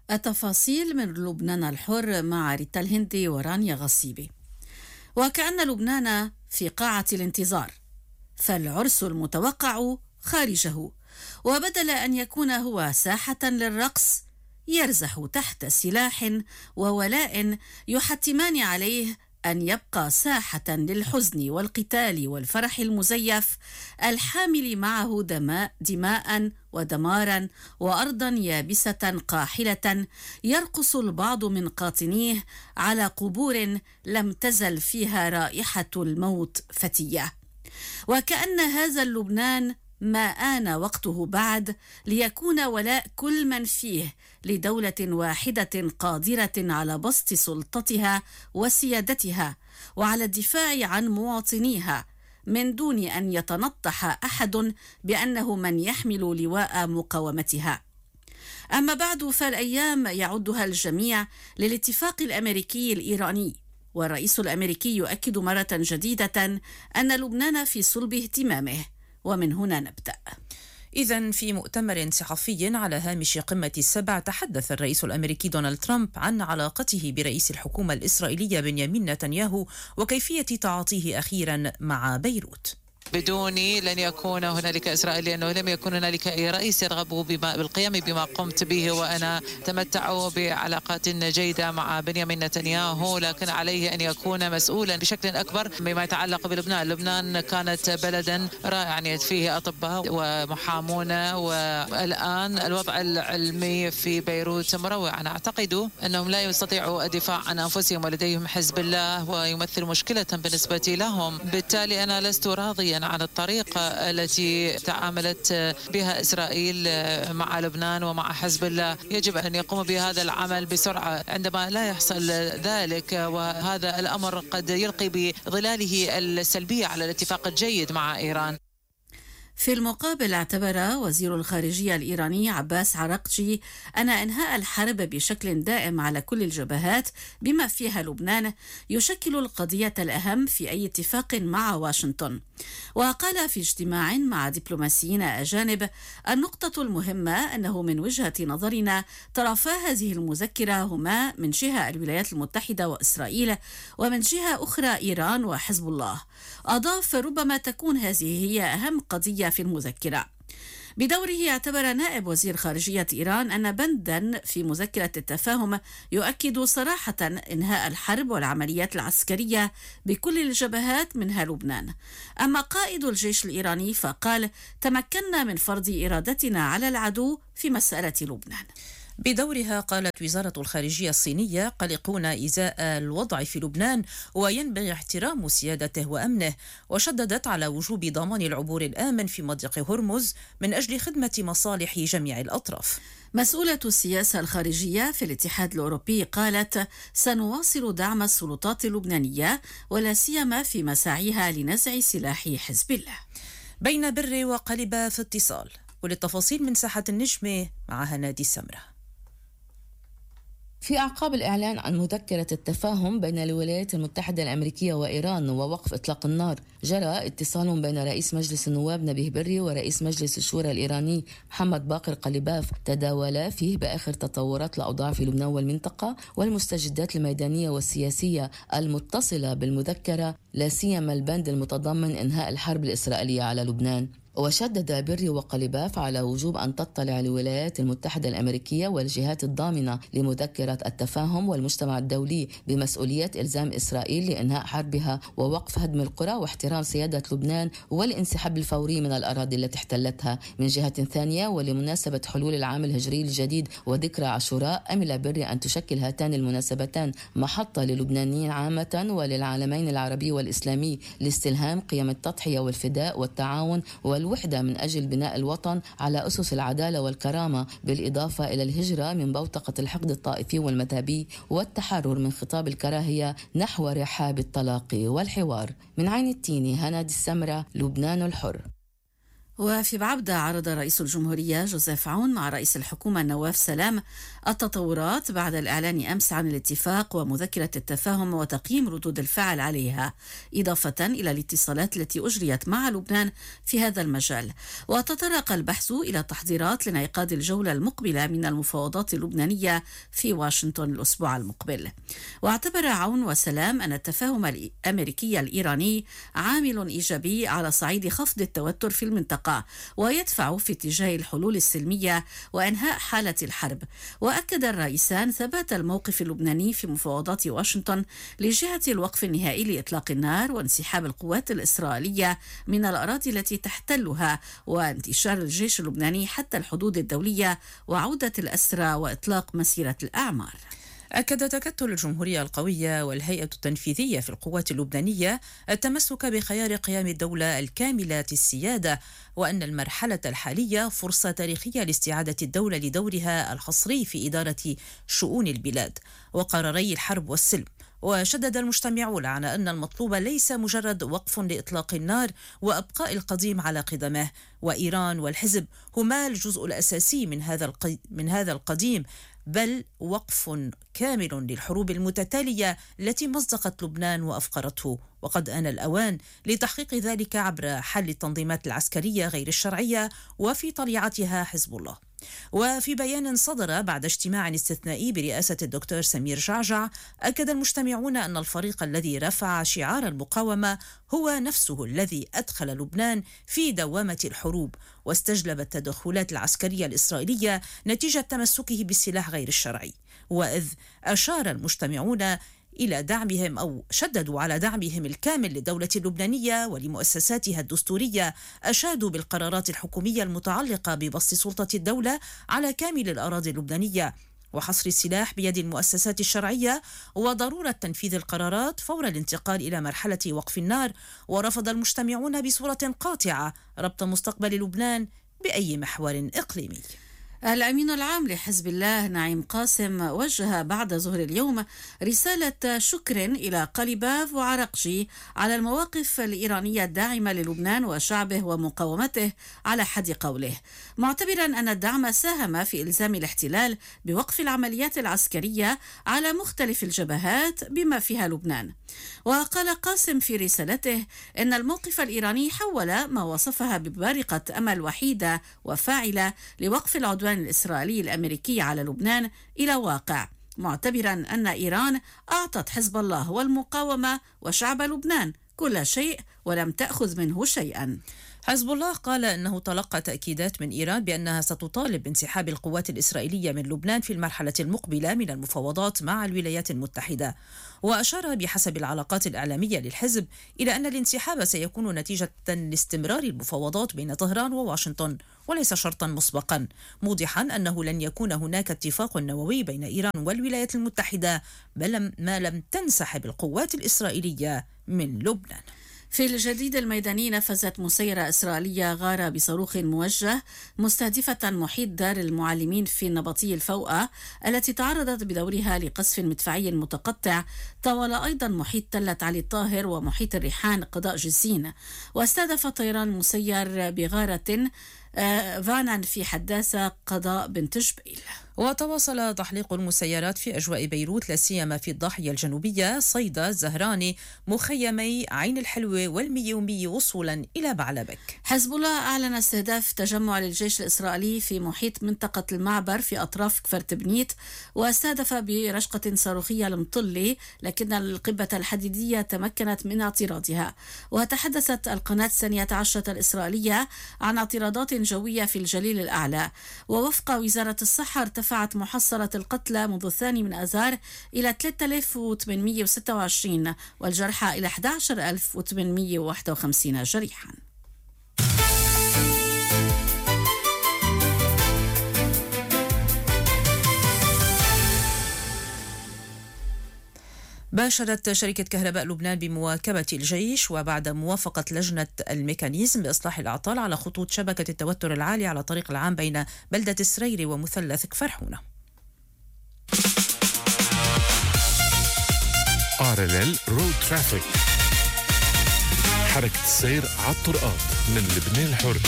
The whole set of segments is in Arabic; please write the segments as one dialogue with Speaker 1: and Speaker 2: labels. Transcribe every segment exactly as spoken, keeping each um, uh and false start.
Speaker 1: التفاصيل من لبنان الحر مع ريتا الهندي ورانيا غصيبي. وكأن لبنان في قاعة الانتظار، فالعرس المتوقع خارجه، وبدل أن يكون هو ساحة للرقص يرزح تحت سلاح وولاء يحتمان عليه أن يبقى ساحة للحزن والقتال والفرح المزيف الحامل معه دماء, دماء ودمارا وأرضا يابسة قاحلة يرقص البعض من قاطنيه على قبور لم تزل فيها رائحة الموت فتية. وكأن هذا اللبنان ما آن وقته بعد ليكون ولاء كل من فيه لدولة واحدة قادرة على بسط سلطتها وسيادتها وعلى الدفاع عن مواطنيها من دون أن يتنطح أحد بأنه من يحمل لواء مقاومتها. أما بعد فالأيام يعدها الجميع للاتفاق الأمريكي الإيراني، والرئيس الأمريكي يؤكد مرة جديدة أن لبنان في صلب اهتمامه. ومن هنا نبدأ.
Speaker 2: إذن في مؤتمر صحفي على هامش قمة السبع تحدث الرئيس الأمريكي دونالد ترامب عن علاقته برئيس الحكومة الإسرائيلية بنيامين نتنياهو وكيفية تعاطيه أخيرا مع بيروت.
Speaker 3: بدوني لن يكون هنالك إسرائيل، لأنه لم يكن هنالك أي رئيس يرغب بما بالقيام بما قمت به، وأنا أتمتع بعلاقات جيدة مع بنيامين نتنياهو، لكن عليه أن يكون مسؤولا بشكل أكبر بما يتعلق بلبنان. لبنان كانت بلدا يعني فيه أطباء ومحامون، والآن الوضع العلمي في بيروت مروع. أنا أعتقد أنهم لا يستطيعوا الدفاع عن أنفسهم ولديهم حزب الله ويمثل مشكلة بالنسبة لهم. بالتالي أنا لست راضيا عن الطريقة التي تعاملت بها إسرائيل مع لبنان ومع حزب الله. يجب أن يقوم بهذا العمل بسرعة. عندما لا يحصل ذلك وهذا الأمر قد يلقي بظلاله السلبية على الاتفاق الجيد مع إيران.
Speaker 1: في المقابل اعتبر وزير الخارجية الإيراني عباس عراقجي أن إنهاء الحرب بشكل دائم على كل الجبهات بما فيها لبنان يشكل القضية الأهم في أي اتفاق مع واشنطن. وقال في اجتماع مع دبلوماسيين أجانب: النقطة المهمة أنه من وجهة نظرنا طرفا هذه المذكرة هما من جهة الولايات المتحدة وإسرائيل، ومن جهة أخرى إيران وحزب الله. أضاف: ربما تكون هذه هي أهم قضية في المذكرة. بدوره اعتبر نائب وزير خارجية إيران أن بندا في مذكرة التفاهم يؤكد صراحة إنهاء الحرب والعمليات العسكرية بكل الجبهات منها لبنان. أما قائد الجيش الإيراني فقال: تمكنا من فرض إرادتنا على العدو في مسألة لبنان.
Speaker 2: بدورها قالت وزارة الخارجية الصينية: قلقون إزاء الوضع في لبنان وينبغي احترام سيادته وأمنه، وشددت على وجوب ضمان العبور الآمن في مضيق هرمز من أجل خدمة مصالح جميع الأطراف.
Speaker 1: مسؤولة السياسة الخارجية في الاتحاد الأوروبي قالت: سنواصل دعم السلطات اللبنانية ولا سيما في مساعيها لنزع سلاح حزب الله.
Speaker 2: بين بر وقلبة في اتصال، وللتفاصيل من ساحة النجمة مع هنادي السمرة.
Speaker 4: في أعقاب الإعلان عن مذكرة التفاهم بين الولايات المتحدة الأمريكية وإيران ووقف إطلاق النار، جرى اتصال بين رئيس مجلس النواب نبيه بري ورئيس مجلس الشورى الإيراني محمد باقر قليباف، تداولا فيه بآخر تطورات الأوضاع في لبنان والمنطقة والمستجدات الميدانية والسياسية المتصلة بالمذكرة، لا سيما البند المتضمن إنهاء الحرب الإسرائيلية على لبنان. وشدد بري وقليباف على وجوب أن تطلع الولايات المتحدة الأمريكية والجهات الضامنة لمذكرة التفاهم والمجتمع الدولي بمسؤولية إلزام إسرائيل لإنهاء حربها ووقف هدم القرى واحترام سيادة لبنان والانسحاب الفوري من الأراضي التي احتلتها. من جهة ثانية، ولمناسبة حلول العام الهجري الجديد وذكرى عاشوراء، أمل بري أن تشكل هاتان المناسبتان محطة للبنانيين عامة وللعالمين العربي والإسلامي لاستلهام قيم التضحية والفداء والتعاون وال الوحدة من أجل بناء الوطن على أسس العدالة والكرامة، بالإضافة إلى الهجرة من بوتقة الحقد الطائفي والمذهبي والتحرر من خطاب الكراهية نحو رحاب التلاقي والحوار. من عين التيني، هنادي السمرة، لبنان الحر.
Speaker 1: وفي بعبدة عرض رئيس الجمهورية جوزيف عون مع رئيس الحكومة نواف سلام التطورات بعد الإعلان أمس عن الاتفاق ومذكرة التفاهم وتقييم ردود الفعل عليها، إضافة إلى الاتصالات التي أجريت مع لبنان في هذا المجال. وتطرق البحث إلى التحضيرات لانعقاد الجولة المقبلة من المفاوضات اللبنانية في واشنطن الأسبوع المقبل. واعتبر عون وسلام أن التفاهم الأمريكي الإيراني عامل إيجابي على صعيد خفض التوتر في المنطقة ويدفع في اتجاه الحلول السلمية وإنهاء حالة الحرب. وأكد الرئيسان ثبات الموقف اللبناني في مفاوضات واشنطن لجهة الوقف النهائي لإطلاق النار وانسحاب القوات الإسرائيلية من الأراضي التي تحتلها وانتشار الجيش اللبناني حتى الحدود الدولية وعودة الأسرى وإطلاق مسيرة الأعمار.
Speaker 2: أكد تكتل الجمهورية القوية والهيئة التنفيذية في القوات اللبنانية التمسك بخيار قيام الدولة الكاملة السيادة، وأن المرحلة الحالية فرصة تاريخية لاستعادة الدولة لدورها الحصري في إدارة شؤون البلاد وقراري الحرب والسلم. وشدد المجتمعون على أن المطلوب ليس مجرد وقف لإطلاق النار وأبقاء القديم على قدمه، وإيران والحزب هما الجزء الأساسي من هذا من هذا القديم، بل وقف كامل للحروب المتتالية التي مزقت لبنان وأفقرته. وقد آن الأوان لتحقيق ذلك عبر حل التنظيمات العسكرية غير الشرعية وفي طليعتها حزب الله. وفي بيان صدر بعد اجتماع استثنائي برئاسة الدكتور سمير جعجع، أكد المجتمعون أن الفريق الذي رفع شعار المقاومة هو نفسه الذي أدخل لبنان في دوامة الحروب واستجلب التدخلات العسكرية الإسرائيلية نتيجة تمسكه بالسلاح غير الشرعي. وإذ أشار المجتمعون إلى دعمهم أو شددوا على دعمهم الكامل للدولة اللبنانية ولمؤسساتها الدستورية، أشادوا بالقرارات الحكومية المتعلقة ببسط سلطة الدولة على كامل الأراضي اللبنانية وحصر السلاح بيد المؤسسات الشرعية وضرورة تنفيذ القرارات فور الانتقال إلى مرحلة وقف النار. ورفض المجتمعون بصورة قاطعة ربط مستقبل لبنان بأي محور إقليمي.
Speaker 1: الأمين العام لحزب الله نعيم قاسم وجه بعد ظهر اليوم رسالة شكر إلى قليباف وعرقجي على المواقف الإيرانية الداعمة للبنان وشعبه ومقاومته على حد قوله، معتبرا أن الدعم ساهم في إلزام الاحتلال بوقف العمليات العسكرية على مختلف الجبهات بما فيها لبنان. وقال قاسم في رسالته إن الموقف الإيراني حول ما وصفها ببارقة أمل وحيدة وفاعلة لوقف العدوان الإسرائيلي الأمريكي على لبنان إلى واقع، معتبرا أن إيران أعطت حزب الله والمقاومة وشعب لبنان كل شيء ولم تأخذ منه شيئا.
Speaker 2: حزب الله قال أنه تلقى تأكيدات من إيران بأنها ستطالب بانسحاب القوات الإسرائيلية من لبنان في المرحلة المقبلة من المفاوضات مع الولايات المتحدة. وأشار بحسب العلاقات الإعلامية للحزب إلى أن الانسحاب سيكون نتيجة لاستمرار المفاوضات بين طهران وواشنطن وليس شرطا مسبقا، موضحا أنه لن يكون هناك اتفاق نووي بين إيران والولايات المتحدة بل ما لم تنسحب القوات الإسرائيلية من لبنان.
Speaker 1: في الجديد الميداني نفذت مسيرة إسرائيلية غارة بصاروخ موجه مستهدفة محيط دار المعلمين في النبطي الفوقة التي تعرضت بدورها لقصف مدفعي متقطع طوال أيضا محيط تلة علي الطاهر ومحيط الريحان قضاء جسين. واستهدف طيران مسير بغارة فانا في حداثة قضاء بنت جبيل.
Speaker 2: وتواصل تحليق المسيرات في أجواء بيروت لا سيما في الضاحية الجنوبية صيدا الزهراني مخيمي عين الحلوة والميومي وصولا إلى بعلبك.
Speaker 1: حزب الله أعلن استهداف تجمع للجيش الإسرائيلي في محيط منطقة المعبر في أطراف كفر تبنيت، واستهدف برشقة صاروخية المطلي، لكن القبة الحديدية تمكنت من اعتراضها. وتحدثت القناة الثانية عشرة الإسرائيلية عن اعتراضات جوية في الجليل الأعلى. ووفق وزارة الصحة ارتفعت محصلة القتلى منذ الثاني من آذار إلى ثلاثة آلاف وثمانمئة وستة وعشرين والجرحى إلى أحد عشر ألف وثمانمئة وواحد وخمسين جريحا.
Speaker 2: باشرت شركة كهرباء لبنان بمواكبة الجيش وبعد موافقة لجنة الميكانيزم بإصلاح الأعطال على خطوط شبكة التوتر العالي على الطريق العام بين بلدة السريري ومثلث كفر حونة.
Speaker 5: آر إل إل Road Traffic. حركة السير على الطرقات من لبنان الحر.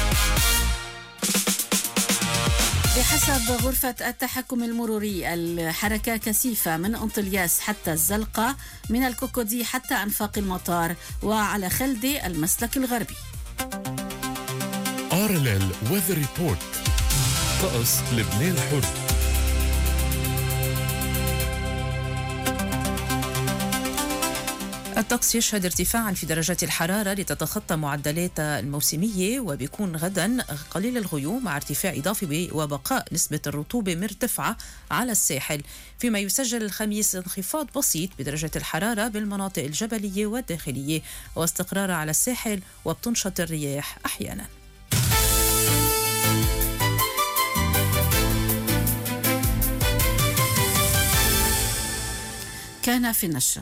Speaker 1: بحسب غرفة التحكم المروري الحركة كثيفة من أنطلياس حتى الزلقة، من الكوكودي حتى أنفاق المطار، وعلى خلدي المسلك الغربي.
Speaker 5: آر إل إل Weather Report. طقس لبنان الحر.
Speaker 2: الطقس يشهد ارتفاعا في درجات الحرارة لتتخطى معدلات الموسمية، وبيكون غدا قليل الغيوم مع ارتفاع إضافي وبقاء نسبة الرطوبة مرتفعة على الساحل، فيما يسجل الخميس انخفاض بسيط بدرجة الحرارة بالمناطق الجبلية والداخلية واستقرار على الساحل، وبتنشط الرياح أحيانا.
Speaker 1: كان في النشرة: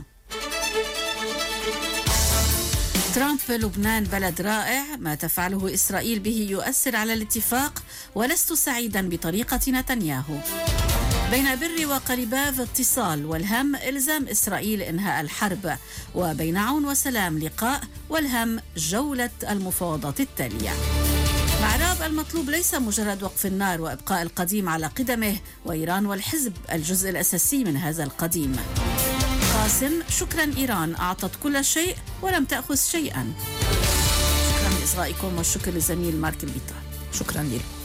Speaker 1: ترامب: لبنان بلد رائع، ما تفعله إسرائيل به يؤثر على الاتفاق، ولست سعيدا بطريقة نتنياهو. بين بري وقريباف اتصال، والهم إلزام إسرائيل إنهاء الحرب. وبين عون وسلام لقاء، والهم جولة المفاوضات التالية. مع راب: المطلوب ليس مجرد وقف النار وإبقاء القديم على قدمه، وإيران والحزب الجزء الأساسي من هذا القديم. قاسم: شكرا، إيران أعطت كل شيء ولم تأخذ شيئا. شكرا لإصغائكم، والشكر لزميل مارك البيطار.
Speaker 2: شكرا لك.